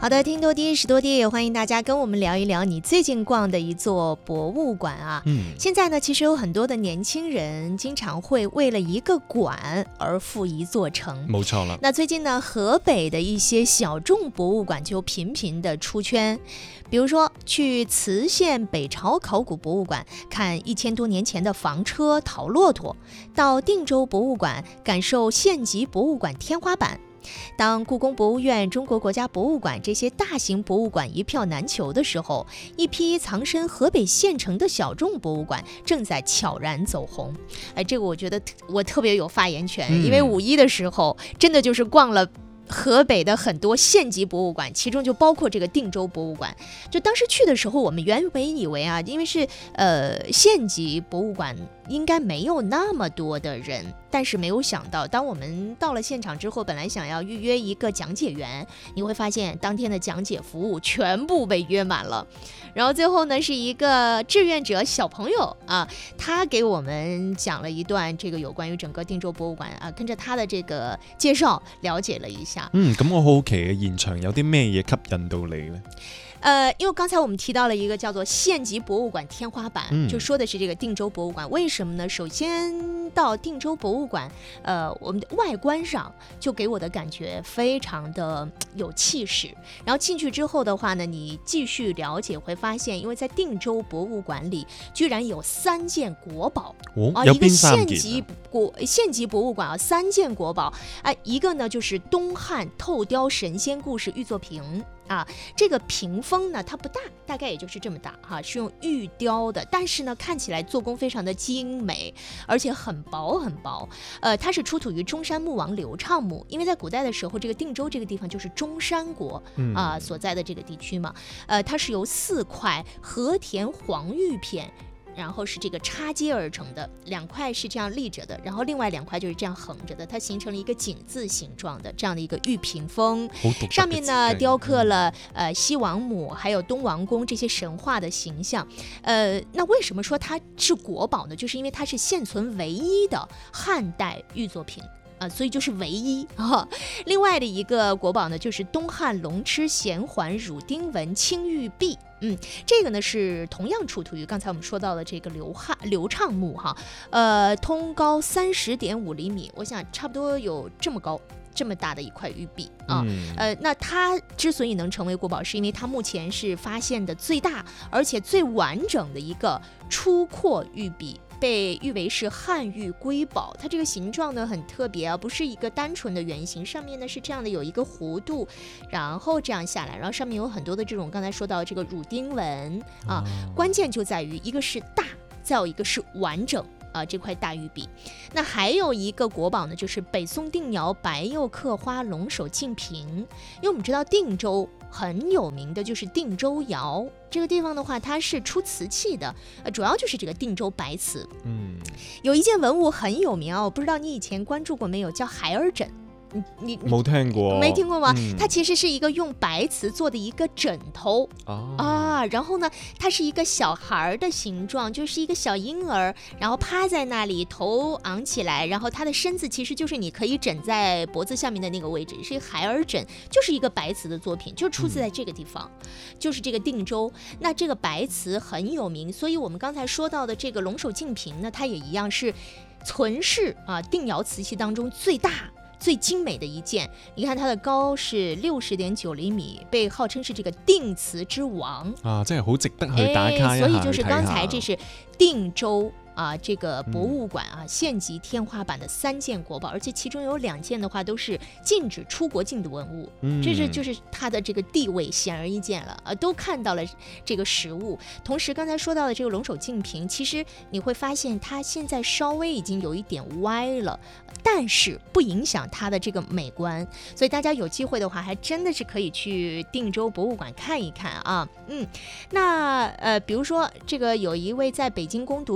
好的，听多滴识多滴，也欢迎大家跟我们聊一聊你最近逛的一座博物馆啊。现在呢，其实有很多的年轻人经常会为了一个馆而赴一座城。 冇錯啦。 那最近呢，河北的一些小众博物馆就频频的出圈。比如说去磁县北朝考古博物馆看1000多年前的房车陶骆驼，到定州博物馆感受县级博物馆天花板。当故宫博物院、中国国家博物馆这些大型博物馆一票难求的时候，一批藏身河北县城的小众博物馆正在悄然走红。这个我觉得我特别有发言权，因为五一的时候真的就是逛了河北的很多县级博物馆，其中就包括这个定州博物馆。就当时去的时候，我们原本以为啊，因为是县级博物馆应该没有那么多的人，但是没有想到，当我们到了现场之后，本来想要预约一个讲解员，你会发现当天的讲解服务全部被约满了。然后最后呢，是一个志愿者小朋友啊，他给我们讲了一段这个有关于整个定州博物馆啊，跟着他的这个介绍了解了一下。 咁我好奇嘅現場有啲咩嘢吸引到你呢？ 因为刚才我们提到了一个叫做县级博物馆天花板，就说的是这个定州博物馆。为什么呢？首先到定州博物馆，我们的外观上就给我的感觉非常的有气势。然后进去之后的话呢，你继续了解会发现，因为在定州博物馆里居然有3件国宝， 有邊3件？ 一个县级博物馆啊，3件国宝，一个呢就是东汉透雕神仙故事玉作屏。这个屏风呢，它不大，大概也就是这么大哈，是用玉雕的，但是呢，看起来做工非常的精美，而且很薄很薄。它是出土于中山穆王刘畅墓，因为在古代的时候，这个定州这个地方就是中山国所在的这个地区嘛。它是由4块和田黄玉片。然后是这个插接而成的，2块是这样立着的，然后另外2块就是这样横着的，它形成了一个井字形状的这样的一个玉屏风，上面呢雕刻了西王母还有东王公这些神话的形象。那为什么说它是国宝呢？就是因为它是现存唯一的汉代玉作品。所以就是唯一另外的一个国宝呢，就是东汉龙螭衔环乳丁纹青玉璧。这个呢是同样出土于刚才我们说到的这个刘畅墓通高30.5厘米，我想差不多有这么高。这么大的一块玉璧那它之所以能成为国宝，是因为它目前是发现的最大而且最完整的一个出廓玉璧，被誉为是汉玉瑰宝。它这个形状呢很特别啊，不是一个单纯的圆形，上面呢是这样的有一个弧度，然后这样下来，然后上面有很多的这种刚才说到这个乳丁纹关键就在于一个是大，再有一个是完整。这块大玉璧。那还有一个国宝呢，就是北宋定窑白釉刻花龙首镜屏。因为我们知道定州很有名的就是定州窑，这个地方的话它是出瓷器的，主要就是这个定州白瓷。有一件文物很有名我不知道你以前关注过没有，叫孩儿枕。你冇听过？ 没听过吗？它其实是一个用白瓷做的一个枕头然后呢，它是一个小孩的形状，就是一个小婴儿，然后趴在那里，头昂起来，然后他的身子其实就是你可以枕在脖子下面的那个位置，是一个孩儿枕，就是一个白瓷的作品，就出自在这个地方，就是这个定州。那这个白瓷很有名，所以我们刚才说到的这个龙首镜屏呢，它也一样是存世定窑瓷器当中最大最精美的一件。你看它的高是60.9厘米，被号称是这个定瓷之王真係好值得去打卡一下。 所以就是刚才这是定州这个博物馆县级天花板的3件国宝，而且其中有2件的话都是禁止出国境的文物，这是就是它的这个地位显而易见了都看到了这个实物。同时刚才说到的这个龙首镜屏，其实你会发现它现在稍微已经有一点歪了，但是不影响它的这个美观，所以大家有机会的话还真的是可以去定州博物馆看一看那比如说这个有一位在北京攻读研究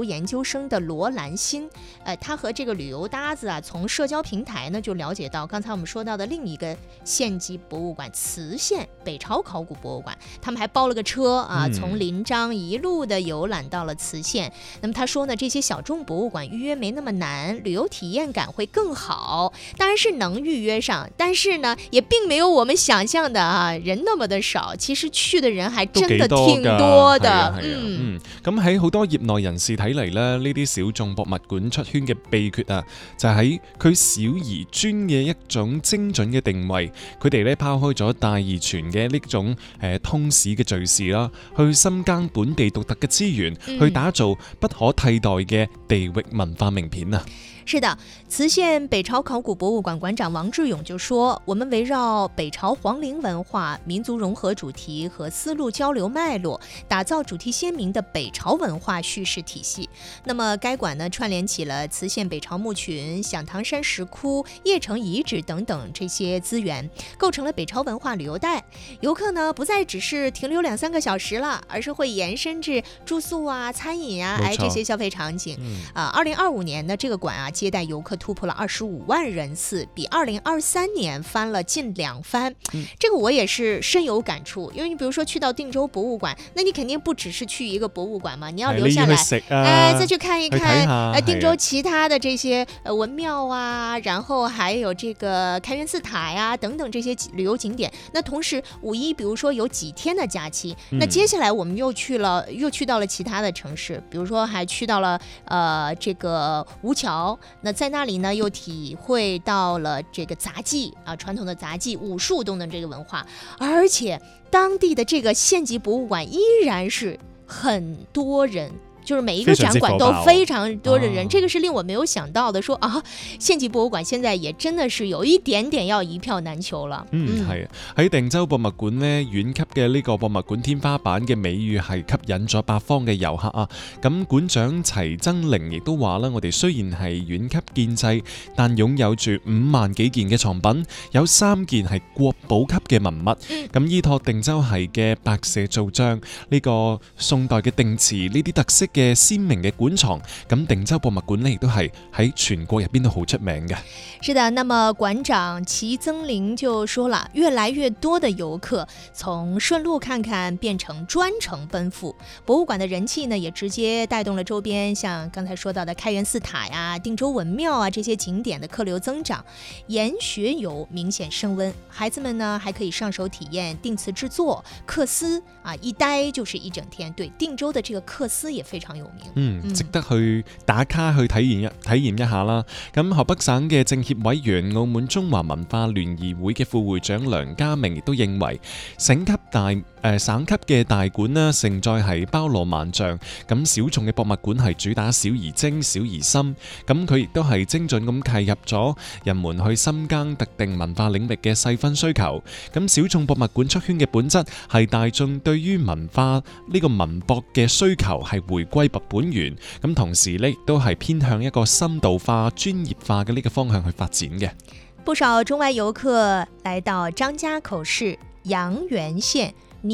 生的罗兰欣，他和这个旅游搭子啊，从社交平台呢就了解到刚才我们说到的另一个县级博物馆——磁县北朝考古博物馆，他们还包了个车啊，从临漳一路的游览到了磁县。那么他说呢，这些小众博物馆预约没那么难，旅游体验感会更好，当然是能预约上，但是呢，也並沒有我們想象的啊人那麼的少，其實去的人還真的挺多的。 咁喺好多業內人士睇嚟咧，呢啲小眾博物館出圈嘅秘訣啊，就喺佢小而專嘅一種精準嘅定位。佢哋咧拋開咗大而全嘅呢種通史嘅敘事啦，去深耕本地獨特嘅資源，去打造不可替代嘅地域文化名片啊。 是的，磁县北朝考古博物馆馆长王志勇就说，我们围绕北朝皇陵文化、民族融合主题和丝路交流脉络，打造主题鲜明的北朝文化叙事体系。那么该馆呢，串联起了磁县北朝墓群、响堂山石窟、邺城遗址等等这些资源，构成了北朝文化旅游带。游客呢，不再只是停留2-3个小时了，而是会延伸至住宿啊、餐饮啊，这些消费场景。2025年呢，这个馆啊，接待游客突破了25万人次，比2023年翻了近2番。这个我也是深有感触，因为你比如说去到定州博物馆，那你肯定不只是去一个博物馆嘛，你要留下来，再去看一看定州其他的这些文庙啊，然后还有这个开元寺塔呀等等这些旅游景点。那同时五一比如说有几天的假期，那接下来我们又去到了其他的城市，比如说还去到了这个吴桥。那在那里呢，又体会到了这个杂技啊，传统的杂技、武术等等这个文化，而且当地的这个县级博物馆依然是很多人。就是每一个展馆都非常多的人，這個是令我沒有想到的。說啊，縣級博物館現在也真的是有一點點要一票難求了。 係喺定州博物館呢，縣級嘅呢個博物館天花板嘅美譽係吸引咗八方嘅遊客啊。咁館長齊增玲亦都話啦，我哋雖然係縣級建制，但擁有住5萬幾件嘅藏品，有3件係國寶級嘅文物。咁依託定州係嘅白蛇造像，呢個宋代嘅定瓷呢啲特色嘅鮮明嘅館藏，咁定州博物館呢亦都係喺全國入邊都好出名嘅。 是的，那麼館長齊增玲就說了，越來越多的遊客從順路看看變成專程奔赴，博物館的人氣呢也直接帶動了周邊像剛才說到的開元寺塔呀、定州文廟啊這些景點的客流增長，研學遊明顯升溫，孩子們呢還可以上手體驗定瓷製作、緙絲啊，一待就是一整天。對，定州的這個緙絲也非常有名， 值得去打卡去體驗一下啦。咁河北省嘅政協委員、澳門中華文化聯誼會嘅副會長梁家明亦都認為，省級嘅大館啦，承載係包羅萬象，咁小眾嘅博物館係主打小而精、小而深，咁佢亦都係精準咁契入咗人們去深耕特定文化領域嘅細分需求。咁小眾博物館出圈嘅本質係大眾對於文化呢個文博嘅需求係回歸本源，咁同時呢亦都係偏向一個深度化、專業化嘅呢個方向去發展嘅。 不少中外遊客來到張家口市陽源縣